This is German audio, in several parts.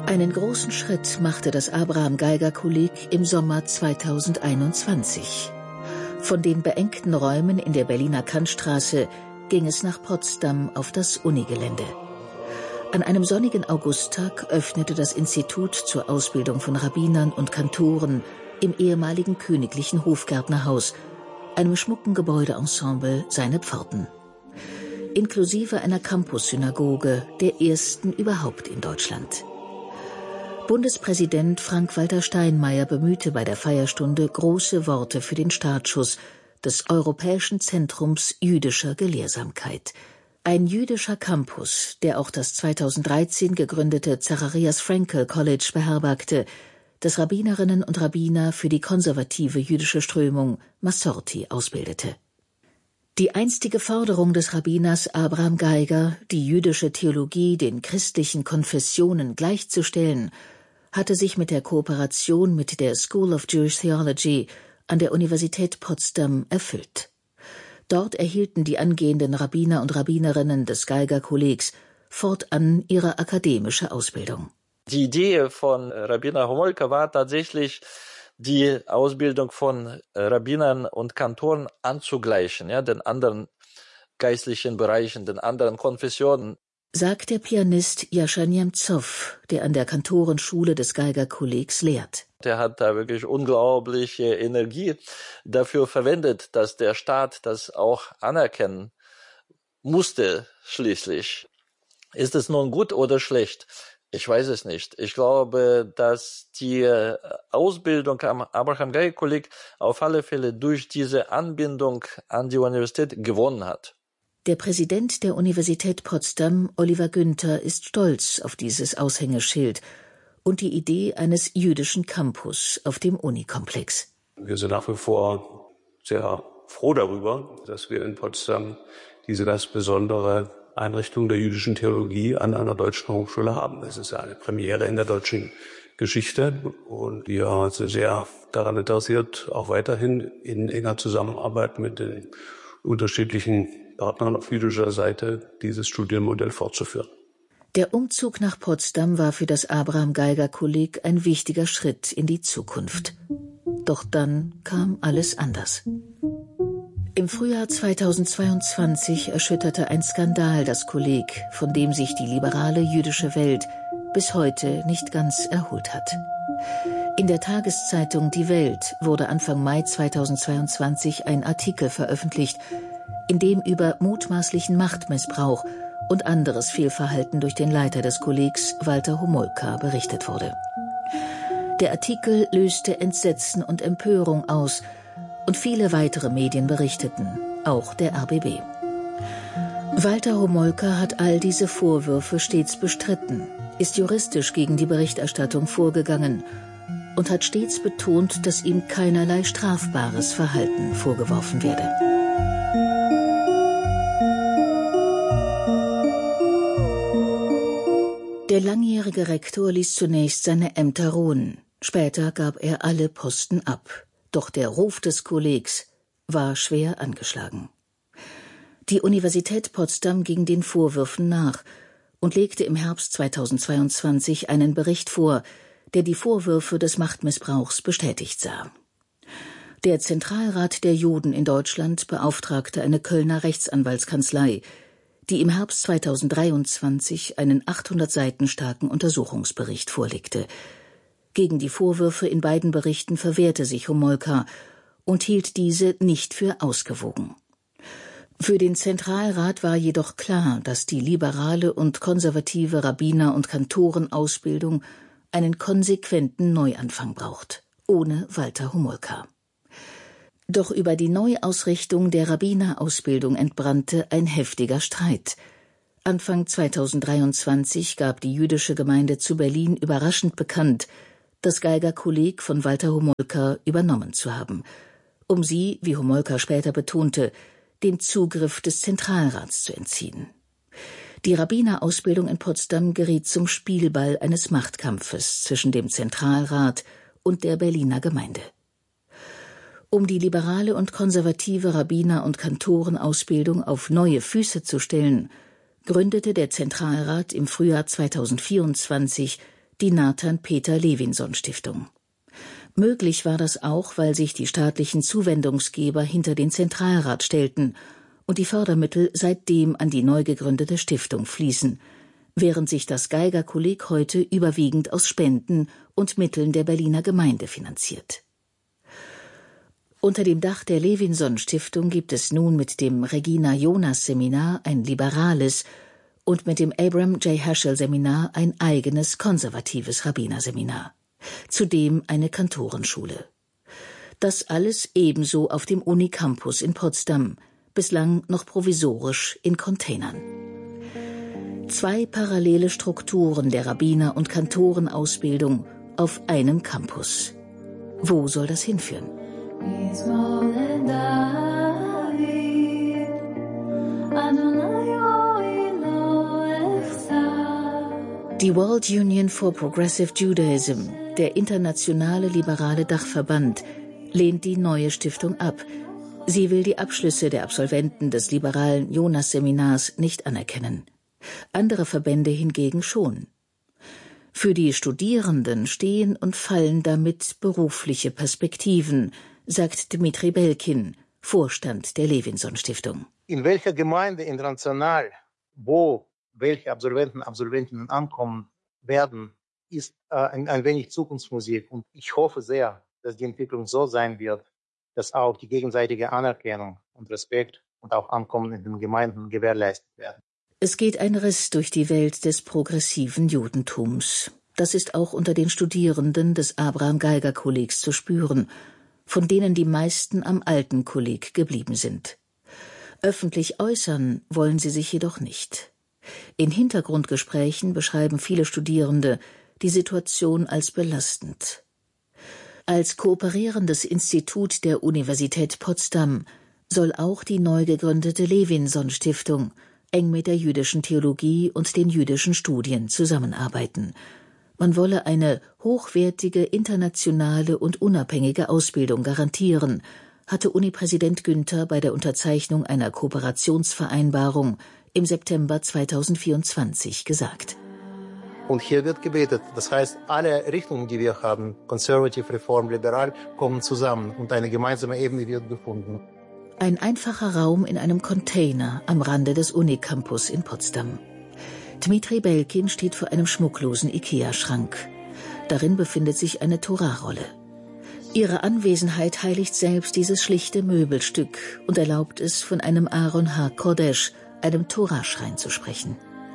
Einen großen Schritt machte das Abraham-Geiger-Kolleg im Sommer 2021. Von den beengten Räumen in der Berliner Kantstraße ging es nach Potsdam auf das Unigelände. An einem sonnigen Augusttag öffnete das Institut zur Ausbildung von Rabbinern und Kantoren im ehemaligen Königlichen Hofgärtnerhaus, einem schmucken Gebäudeensemble, seine Pforten. Inklusive einer Campus-Synagoge, der ersten überhaupt in Deutschland. Bundespräsident Frank-Walter Steinmeier bemühte bei der Feierstunde große Worte für den Startschuss des Europäischen Zentrums jüdischer Gelehrsamkeit. Ein jüdischer Campus, der auch das 2013 gegründete Zacharias Frankel College beherbergte, das Rabbinerinnen und Rabbiner für die konservative jüdische Strömung Masorti ausbildete. Die einstige Forderung des Rabbiners Abraham Geiger, die jüdische Theologie den christlichen Konfessionen gleichzustellen, hatte sich mit der Kooperation mit der School of Jewish Theology an der Universität Potsdam erfüllt. Dort erhielten die angehenden Rabbiner und Rabbinerinnen des Geiger-Kollegs fortan ihre akademische Ausbildung. Die Idee von Rabbiner Homolka war tatsächlich, die Ausbildung von Rabbinern und Kantoren anzugleichen, den anderen geistlichen Bereichen, den anderen Konfessionen. Sagt der Pianist Jascha Niemzow, der an der Kantorenschule des Geiger-Kollegs lehrt. Der hat da wirklich unglaubliche Energie dafür verwendet, dass der Staat das auch anerkennen musste schließlich. Ist es nun gut oder schlecht? Ich weiß es nicht. Ich glaube, dass die Ausbildung am Abraham-Geiger-Kolleg auf alle Fälle durch diese Anbindung an die Universität gewonnen hat. Der Präsident der Universität Potsdam, Oliver Günther, ist stolz auf dieses Aushängeschild und die Idee eines jüdischen Campus auf dem Unikomplex. Wir sind nach wie vor sehr froh darüber, dass wir in Potsdam diese ganz besondere Einrichtung der jüdischen Theologie an einer deutschen Hochschule haben. Es ist eine Premiere in der deutschen Geschichte und wir sind sehr daran interessiert, auch weiterhin in enger Zusammenarbeit mit den unterschiedlichen Partnern auf jüdischer Seite dieses Studienmodell fortzuführen. Der Umzug nach Potsdam war für das Abraham-Geiger-Kolleg ein wichtiger Schritt in die Zukunft. Doch dann kam alles anders. Im Frühjahr 2022 erschütterte ein Skandal das Kolleg, von dem sich die liberale jüdische Welt bis heute nicht ganz erholt hat. In der Tageszeitung Die Welt wurde Anfang Mai 2022 ein Artikel veröffentlicht, in dem über mutmaßlichen Machtmissbrauch und anderes Fehlverhalten durch den Leiter des Kollegs, Walter Homolka, berichtet wurde. Der Artikel löste Entsetzen und Empörung aus und viele weitere Medien berichteten, auch der RBB. Walter Homolka hat all diese Vorwürfe stets bestritten, ist juristisch gegen die Berichterstattung vorgegangen und hat stets betont, dass ihm keinerlei strafbares Verhalten vorgeworfen werde. Der langjährige Rektor ließ zunächst seine Ämter ruhen. Später gab er alle Posten ab. Doch der Ruf des Kollegs war schwer angeschlagen. Die Universität Potsdam ging den Vorwürfen nach und legte im Herbst 2022 einen Bericht vor, der die Vorwürfe des Machtmissbrauchs bestätigt sah. Der Zentralrat der Juden in Deutschland beauftragte eine Kölner Rechtsanwaltskanzlei, die im Herbst 2023 einen 800 Seiten starken Untersuchungsbericht vorlegte. Gegen die Vorwürfe in beiden Berichten verwehrte sich Homolka und hielt diese nicht für ausgewogen. Für den Zentralrat war jedoch klar, dass die liberale und konservative Rabbiner- und Kantorenausbildung einen konsequenten Neuanfang braucht, ohne Walter Homolka. Doch über die Neuausrichtung der Rabbinerausbildung entbrannte ein heftiger Streit. Anfang 2023 gab die jüdische Gemeinde zu Berlin überraschend bekannt, das Geiger-Kolleg von Walter Homolka übernommen zu haben, um sie, wie Homolka später betonte, den Zugriff des Zentralrats zu entziehen. Die Rabbinerausbildung in Potsdam geriet zum Spielball eines Machtkampfes zwischen dem Zentralrat und der Berliner Gemeinde. Um die liberale und konservative Rabbiner- und Kantorenausbildung auf neue Füße zu stellen, gründete der Zentralrat im Frühjahr 2024 die Nathan-Peter-Levinson-Stiftung. Möglich war das auch, weil sich die staatlichen Zuwendungsgeber hinter den Zentralrat stellten und die Fördermittel seitdem an die neu gegründete Stiftung fließen, während sich das Geigerkolleg heute überwiegend aus Spenden und Mitteln der Berliner Gemeinde finanziert. Unter dem Dach der Levinson-Stiftung gibt es nun mit dem Regina-Jonas-Seminar ein liberales und mit dem Abram J. Heschel-Seminar ein eigenes konservatives Rabbinerseminar. Zudem eine Kantorenschule. Das alles ebenso auf dem Unicampus in Potsdam, bislang noch provisorisch in Containern. 2 parallele Strukturen der Rabbiner- und Kantorenausbildung auf einem Campus. Wo soll das hinführen? Die World Union for Progressive Judaism, der internationale liberale Dachverband, lehnt die neue Stiftung ab. Sie will die Abschlüsse der Absolventen des liberalen Jonas-Seminars nicht anerkennen. Andere Verbände hingegen schon. Für die Studierenden stehen und fallen damit berufliche Perspektiven, sagt Dmitri Belkin, Vorstand der Levinson-Stiftung. In welcher Gemeinde international, wo welche Absolventinnen ankommen werden, ist ein wenig Zukunftsmusik. Und ich hoffe sehr, dass die Entwicklung so sein wird, dass auch die gegenseitige Anerkennung und Respekt und auch Ankommen in den Gemeinden gewährleistet werden. Es geht ein Riss durch die Welt des progressiven Judentums. Das ist auch unter den Studierenden des Abraham-Geiger-Kollegs zu spüren, von denen die meisten am alten Kolleg geblieben sind. Öffentlich äußern wollen sie sich jedoch nicht. In Hintergrundgesprächen beschreiben viele Studierende die Situation als belastend. Als kooperierendes Institut der Universität Potsdam soll auch die neu gegründete Levinson-Stiftung eng mit der jüdischen Theologie und den jüdischen Studien zusammenarbeiten. Man wolle eine hochwertige, internationale und unabhängige Ausbildung garantieren, hatte Uni-Präsident Günther bei der Unterzeichnung einer Kooperationsvereinbarung im September 2024 gesagt. Und hier wird gebetet. Das heißt, alle Richtungen, die wir haben, konservativ, reform, liberal, kommen zusammen und eine gemeinsame Ebene wird gefunden. Ein einfacher Raum in einem Container am Rande des Unicampus in Potsdam. Dmitri Belkin steht vor einem schmucklosen Ikea-Schrank. Darin befindet sich eine Torahrolle. Ihre Anwesenheit heiligt selbst dieses schlichte Möbelstück und erlaubt es, von einem Aaron HaKodesh, einem Torahschrein, zu sprechen.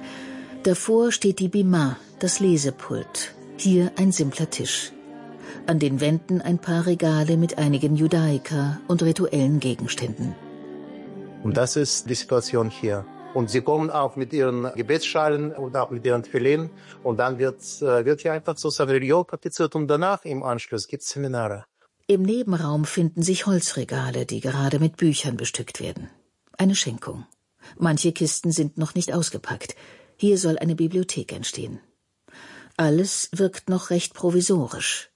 Davor steht die Bima, das Lesepult. Hier ein simpler Tisch. An den Wänden ein paar Regale mit einigen Judaika und rituellen Gegenständen. Und das ist die Situation hier. Und sie kommen auch mit ihren Gebetsschalen und auch mit ihren Tefillin. Und dann wird hier einfach so Savriol praktiziert und danach im Anschluss gibt es Seminare. Im Nebenraum finden sich Holzregale, die gerade mit Büchern bestückt werden. Eine Schenkung. Manche Kisten sind noch nicht ausgepackt. Hier soll eine Bibliothek entstehen. Alles wirkt noch recht provisorisch.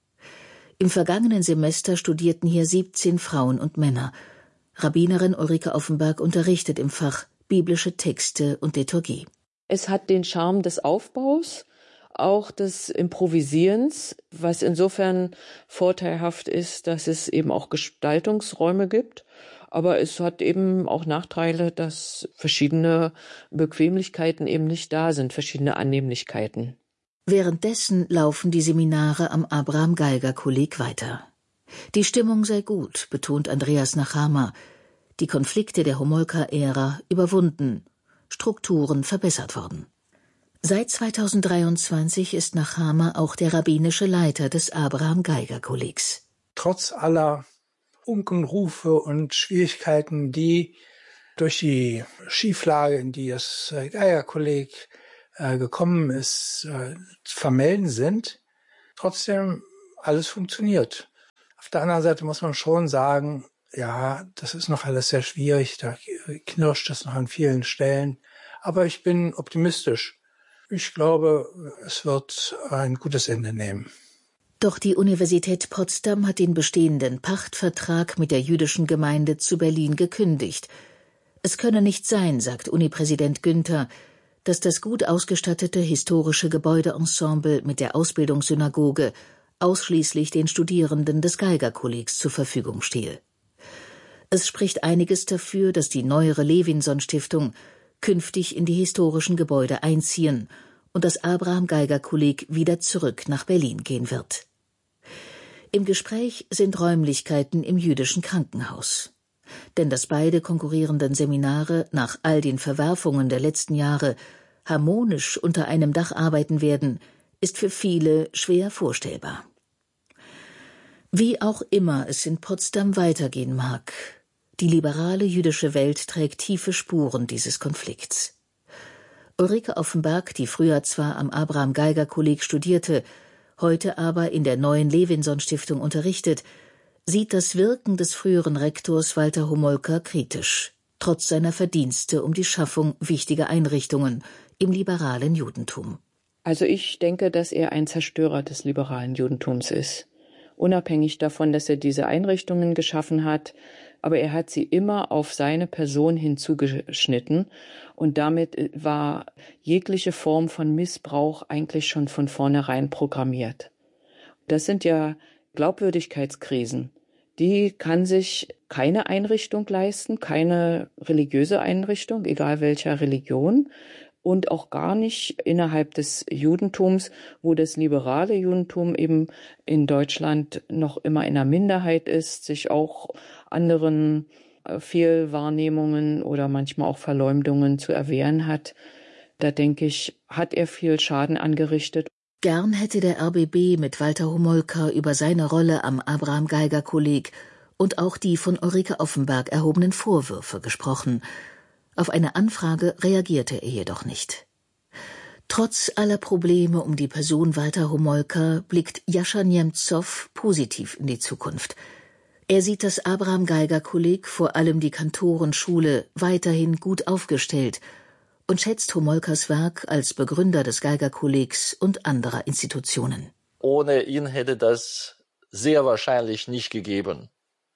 Im vergangenen Semester studierten hier 17 Frauen und Männer. Rabbinerin Ulrike Offenberg unterrichtet im Fach biblische Texte und Liturgie. Es hat den Charme des Aufbaus, auch des Improvisierens, was insofern vorteilhaft ist, dass es eben auch Gestaltungsräume gibt. Aber es hat eben auch Nachteile, dass verschiedene Bequemlichkeiten eben nicht da sind, verschiedene Annehmlichkeiten. Währenddessen laufen die Seminare am Abraham-Geiger-Kolleg weiter. Die Stimmung sei gut, betont Andreas Nachama. Die Konflikte der Homolka-Ära überwunden, Strukturen verbessert worden. Seit 2023 ist Nachama auch der rabbinische Leiter des Abraham-Geiger-Kollegs. Trotz aller Unkenrufe und Schwierigkeiten, die durch die Schieflage, in die das Geiger-Kolleg gekommen ist, zu vermelden sind, trotzdem alles funktioniert. Auf der anderen Seite muss man schon sagen, ja, das ist noch alles sehr schwierig, da knirscht es noch an vielen Stellen. Aber ich bin optimistisch. Ich glaube, es wird ein gutes Ende nehmen. Doch die Universität Potsdam hat den bestehenden Pachtvertrag mit der jüdischen Gemeinde zu Berlin gekündigt. Es könne nicht sein, sagt Uni-Präsident Günther, dass das gut ausgestattete historische Gebäudeensemble mit der Ausbildungssynagoge ausschließlich den Studierenden des Geigerkollegs zur Verfügung stehe. Es spricht einiges dafür, dass die neuere Levinson-Stiftung künftig in die historischen Gebäude einziehen und das Abraham-Geiger-Kolleg wieder zurück nach Berlin gehen wird. Im Gespräch sind Räumlichkeiten im jüdischen Krankenhaus. Denn dass beide konkurrierenden Seminare nach all den Verwerfungen der letzten Jahre harmonisch unter einem Dach arbeiten werden, ist für viele schwer vorstellbar. Wie auch immer es in Potsdam weitergehen mag, die liberale jüdische Welt trägt tiefe Spuren dieses Konflikts. Ulrike Offenberg, die früher zwar am Abraham-Geiger-Kolleg studierte, heute aber in der neuen Levinson-Stiftung unterrichtet, sieht das Wirken des früheren Rektors Walter Homolka kritisch, trotz seiner Verdienste um die Schaffung wichtiger Einrichtungen im liberalen Judentum. Also ich denke, dass er ein Zerstörer des liberalen Judentums ist. Unabhängig davon, dass er diese Einrichtungen geschaffen hat, aber er hat sie immer auf seine Person hinzugeschnitten und damit war jegliche Form von Missbrauch eigentlich schon von vornherein programmiert. Das sind ja Glaubwürdigkeitskrisen. Die kann sich keine Einrichtung leisten, keine religiöse Einrichtung, egal welcher Religion, und auch gar nicht innerhalb des Judentums, wo das liberale Judentum eben in Deutschland noch immer in der Minderheit ist, sich auch anderen Fehlwahrnehmungen oder manchmal auch Verleumdungen zu erwehren hat. Da denke ich, hat er viel Schaden angerichtet. Gern hätte der RBB mit Walter Homolka über seine Rolle am Abraham-Geiger-Kolleg und auch die von Ulrike Offenberg erhobenen Vorwürfe gesprochen. Auf eine Anfrage reagierte er jedoch nicht. Trotz aller Probleme um die Person Walter Homolka blickt Jascha Niemzow positiv in die Zukunft. Er sieht das Abraham-Geiger-Kolleg, vor allem die Kantorenschule, weiterhin gut aufgestellt und schätzt Homolkas Werk als Begründer des Geigerkollegs und anderer Institutionen. Ohne ihn hätte das sehr wahrscheinlich nicht gegeben.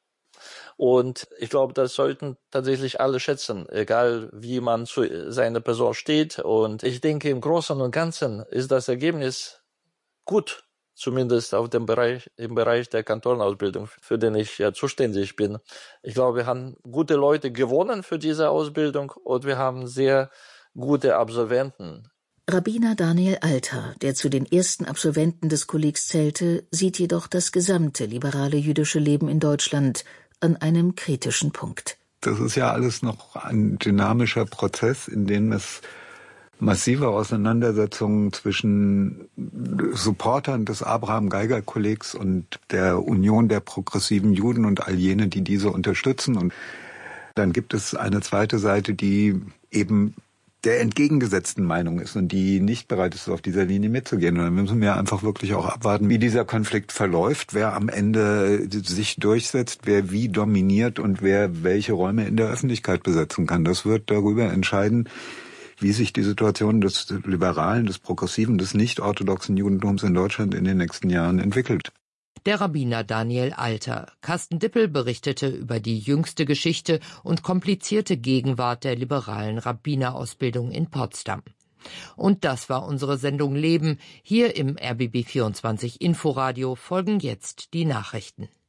Und ich glaube, das sollten tatsächlich alle schätzen, egal wie man zu seiner Person steht. Und ich denke, im Großen und Ganzen ist das Ergebnis gut, zumindest im Bereich der Kantorenausbildung, für den ich ja zuständig bin. Ich glaube, wir haben gute Leute gewonnen für diese Ausbildung und wir haben sehr gute Absolventen. Rabbiner Daniel Alter, der zu den ersten Absolventen des Kollegs zählte, sieht jedoch das gesamte liberale jüdische Leben in Deutschland an einem kritischen Punkt. Das ist ja alles noch ein dynamischer Prozess, in dem es massive Auseinandersetzungen zwischen Supportern des Abraham-Geiger-Kollegs und der Union der progressiven Juden und all jene, die diese unterstützen. Und dann gibt es eine zweite Seite, die eben der entgegengesetzten Meinung ist und die nicht bereit ist, auf dieser Linie mitzugehen. Und dann müssen wir einfach wirklich auch abwarten, wie dieser Konflikt verläuft, wer am Ende sich durchsetzt, wer wie dominiert und wer welche Räume in der Öffentlichkeit besetzen kann. Das wird darüber entscheiden, wie sich die Situation des liberalen, des progressiven, des nicht-orthodoxen Judentums in Deutschland in den nächsten Jahren entwickelt. Der Rabbiner Daniel Alter. Carsten Dippel berichtete über die jüngste Geschichte und komplizierte Gegenwart der liberalen Rabbinerausbildung in Potsdam. Und das war unsere Sendung Leben. Hier im RBB 24 Inforadio folgen jetzt die Nachrichten.